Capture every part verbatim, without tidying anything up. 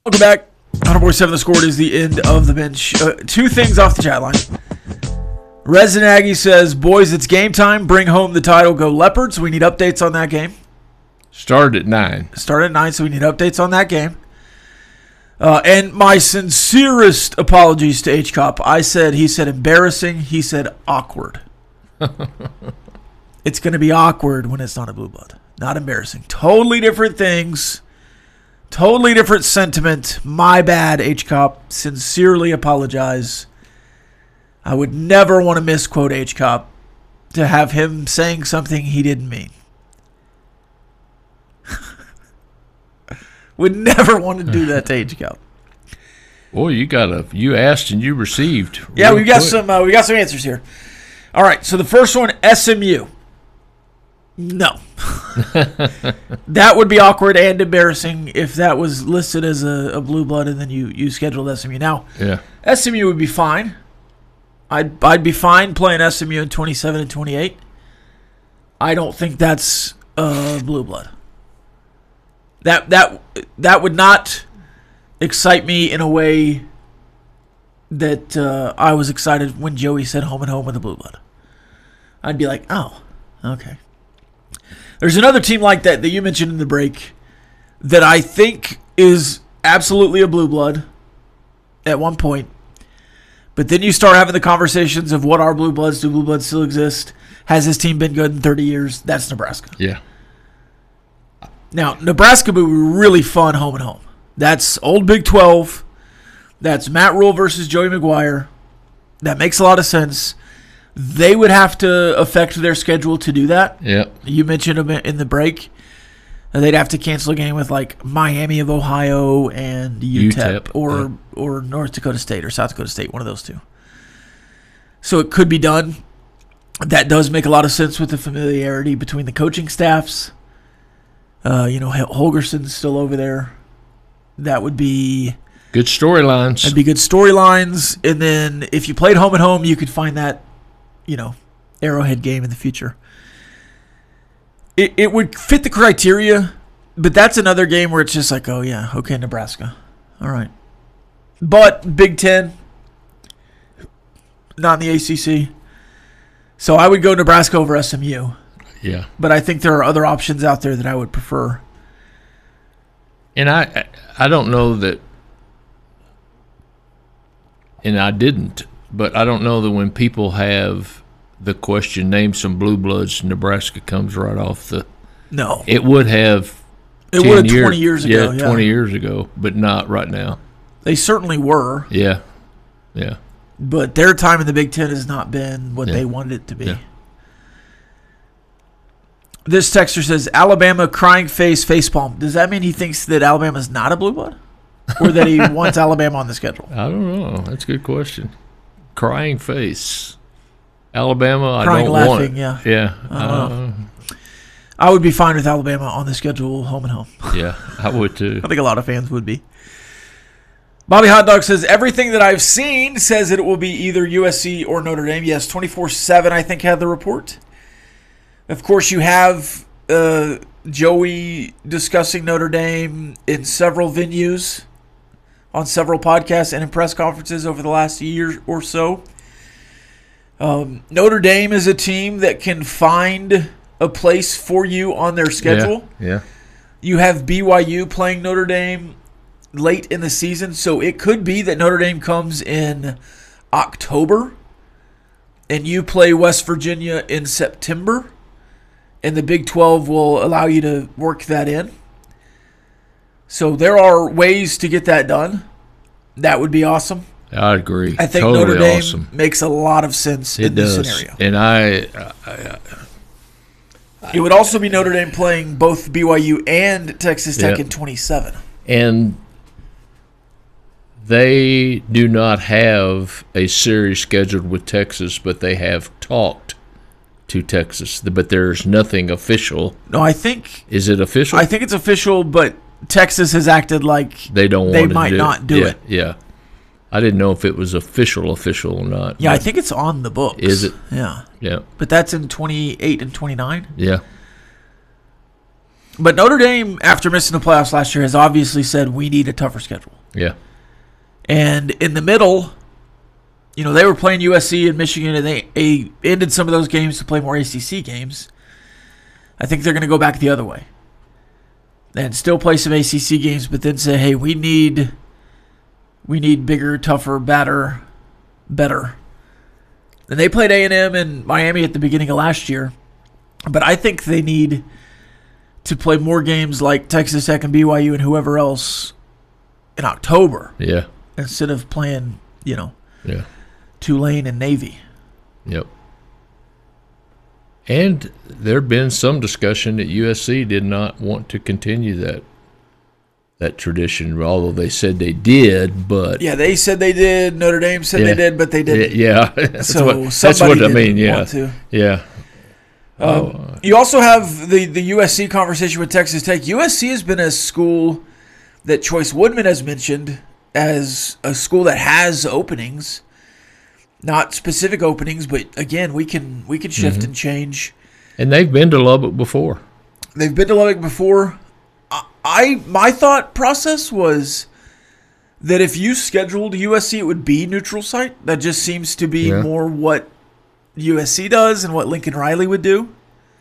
Welcome back. one oh four seven The Score is the end of the bench. Uh, two things off the chat line. Resident Aggie says, boys, it's game time. Bring home the title. Go Leopards. We need updates on that game. Started at nine. Started at nine, so we need updates on that game. Uh, and my sincerest apologies to H-Cop. I said, he said embarrassing. He said awkward. It's going to be awkward when it's not a blue blood. Not embarrassing. Totally different things. Totally different sentiment. My bad, H-Cop. Sincerely apologize. I would never want to misquote H-Cop to have him saying something he didn't mean. Would never want to do that to H-Cop. Boy, you got a you asked and you received. Yeah, we got quick. some uh, we got some answers here. All right, so the first one, S M U. No. That would be awkward and embarrassing if that was listed as a, a blue blood and then you, you scheduled S M U. Now, Yeah. S M U would be fine. I'd I'd be fine playing S M U in twenty-seven and twenty-eight. I don't think that's uh, blue blood. That that that would not excite me in a way that uh, I was excited when Joey said home and home with a blue blood. I'd be like, oh, okay. There's another team like that that you mentioned in the break that I think is absolutely a blue blood at one point. But then you start having the conversations of what are blue bloods? Do blue bloods still exist? Has this team been good in thirty years? That's Nebraska. Yeah. Now, Nebraska would be really fun home and home. That's old Big twelve. That's Matt Rule versus Joey McGuire. That makes a lot of sense. They would have to affect their schedule to do that. Yeah. You mentioned them in the break. They'd have to cancel a game with like Miami of Ohio and U T E P, U T E P, or yeah. or North Dakota State or South Dakota State, one of those two. So it could be done. That does make a lot of sense with the familiarity between the coaching staffs. Uh, you know, Holgerson's still over there. That would be Good storylines. that'd be good storylines. And then if you played home and home, you could find that, you know, Arrowhead game in the future. It it would fit the criteria, but that's another game where it's just like, oh yeah, okay, Nebraska, all right. But Big Ten, not in the A C C, so I would go Nebraska over S M U. Yeah. But I think there are other options out there that I would prefer. And I I don't know that, and I didn't, but I don't know that when people have the question, name some blue bloods, Nebraska comes right off the. No, It would have. it would have twenty years ago. Yeah, Yeah, twenty years ago, but not right now. They certainly were, Yeah. Yeah. but their time in the Big Ten has not been what Yeah. they wanted it to be. Yeah. This texter says, Alabama crying face facepalm. Does that mean he thinks that Alabama's not a blue blood? Or that he wants Alabama on the schedule? I don't know. That's a good question. Crying face. Alabama, I Crying, don't laughing, want. yeah. Yeah. I don't Uh, I would be fine with Alabama on the schedule, home and home. yeah, I would too. I think a lot of fans would be. Bobby Hot Dog says, everything that I've seen says that it will be either U S C or Notre Dame. Yes, twenty-four seven, I think, had the report. Of course, you have uh, Joey discussing Notre Dame in several venues, on several podcasts and in press conferences over the last year or so. Um, Notre Dame is a team that can find a place for you on their schedule. Yeah. yeah. You have B Y U playing Notre Dame late in the season, so it could be that Notre Dame comes in October and you play West Virginia in September, and the Big twelve will allow you to work that in. So there are ways to get that done. That would be awesome. I agree. I think totally Notre Dame awesome. makes a lot of sense It in this does. scenario. And I, I, It would also be Notre Dame playing both B Y U and Texas Tech Yeah. in twenty-seven. and they do not have a series scheduled with Texas, but they have talked to Texas. But there's nothing official. No, I think Is it official? I think it's official, but Texas has acted like they don't want they to might do not do yeah, it. Yeah. I didn't know if it was official official or not. Yeah, I but- think it's on the books. Is it? Yeah. Yeah. But that's in twenty-eight and twenty-nine. Yeah. But Notre Dame, after missing the playoffs last year, has obviously said we need a tougher schedule. Yeah. And in the middle, you know, they were playing U S C and Michigan, and they, they ended some of those games to play more A C C games. I think they're going to go back the other way and still play some A C C games, but then say, hey, we need we need bigger, tougher, badder, better. And they played A and M and Miami at the beginning of last year, but I think they need to play more games like Texas Tech and B Y U and whoever else in October. Yeah. Instead of playing, you know, yeah, Tulane and Navy. Yep. And there had been some discussion that U S C did not want to continue that that tradition, although they said they did, but yeah, they said they did. Notre Dame said yeah. they did, but they didn't. Yeah, that's so what, that's what I mean. Yeah, want to. yeah. Um, oh. You also have the the U S C conversation with Texas Tech. U S C has been a school that Choice Woodman has mentioned as a school that has openings, not specific openings, but again, we can we can shift mm-hmm. and change. And they've been to Lubbock before. They've been to Lubbock before. I, I my thought process was that if you scheduled U S C, it would be neutral site. That just seems to be yeah. more what U S C does and what Lincoln Riley would do.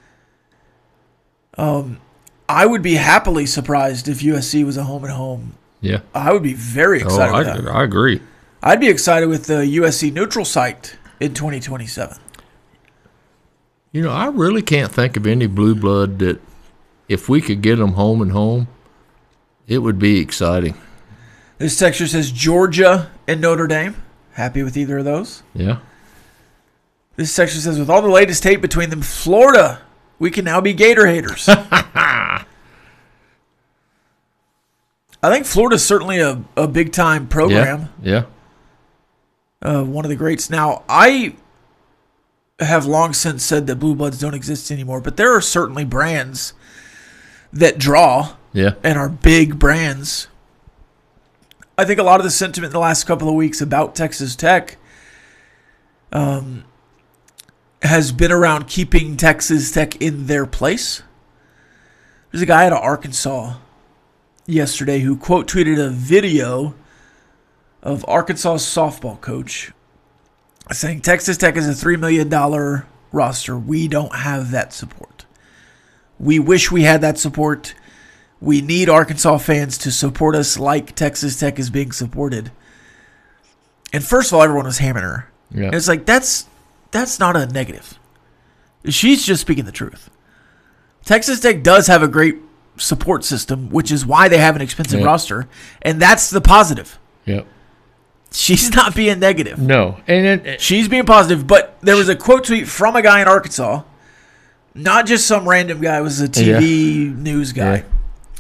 Um, I would be happily surprised if U S C was a home and home. Yeah, I would be very excited oh, with I, that. I agree. I'd be excited with the U S C neutral site in twenty twenty-seven. You know, I really can't think of any blue blood that, if we could get them home and home, it would be exciting. This texture says Georgia and Notre Dame. Happy with either of those. Yeah. This section says, with all the latest hate between them, Florida, we can now be Gator haters. I think Florida's certainly a, a big-time program. Yeah. yeah. Uh, one of the greats. Now, I have long since said that Blue Bloods don't exist anymore, but there are certainly brands that draw yeah. and are big brands. I think a lot of the sentiment in the last couple of weeks about Texas Tech um, has been around keeping Texas Tech in their place. There's a guy out of Arkansas yesterday who quote tweeted a video of Arkansas' softball coach saying Texas Tech is a three million dollars roster. We don't have that support. We wish we had that support. We need Arkansas fans to support us like Texas Tech is being supported. And first of all, everyone was hammering her. Yeah. And it's like, that's that's not a negative. She's just speaking the truth. Texas Tech does have a great support system, which is why they have an expensive yeah. roster, and that's the positive. Yep. She's not being negative. No. And it, it, She's being positive, but there was a quote tweet from a guy in Arkansas, not just some random guy, it was a T V yeah. news guy. Yeah.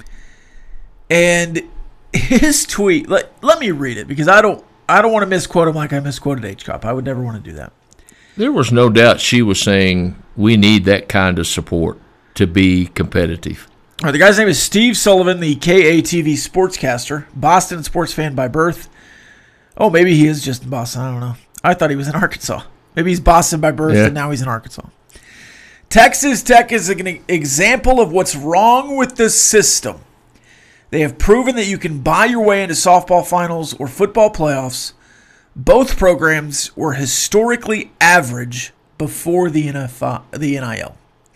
And his tweet, let, let me read it, because I don't I don't want to misquote him like I misquoted H-Cop. I would never want to do that. There was no doubt she was saying we need that kind of support to be competitive. All right, the guy's name is Steve Sullivan, the K A T V sportscaster, Boston sports fan by birth. Oh, maybe he is just in Boston. I don't know. I thought he was in Arkansas. Maybe he's Boston by birth, yeah. and now he's in Arkansas. Texas Tech is an example of what's wrong with the system. They have proven that you can buy your way into softball finals or football playoffs. Both programs were historically average before the N F L, the N I L.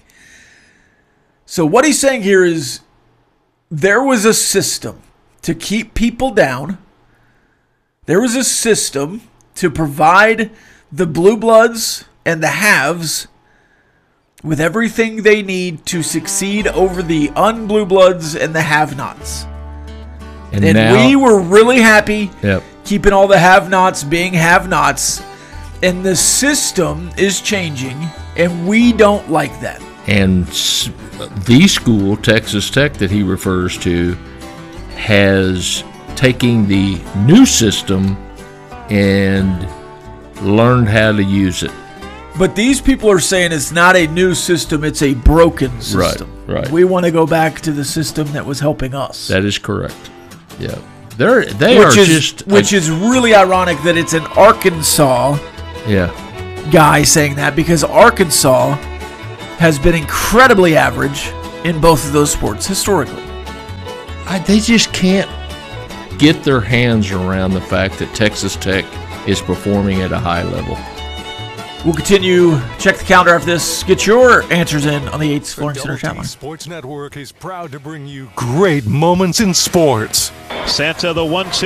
So what he's saying here is there was a system to keep people down. There was a system to provide the blue bloods and the haves with everything they need to succeed over the un-blue bloods and the have-nots. And, and now, we were really happy yep. keeping all the have-nots being have-nots. And the system is changing, and we don't like that. And the school, Texas Tech, that he refers to, has taken the new system and learned how to use it. But these people are saying it's not a new system, it's a broken system. Right, right. We want to go back to the system that was helping us. That is correct. Yeah. They're, they which are is, just... Which a, is really ironic that it's an Arkansas yeah. guy saying that, because Arkansas has been incredibly average in both of those sports historically. I, they just can't get their hands around the fact that Texas Tech is performing at a high level. We'll continue. Check the calendar after this. Get your answers in on the Yates Flooring Center chat line. Sports Network is proud to bring you great moments in sports. Santa the one two.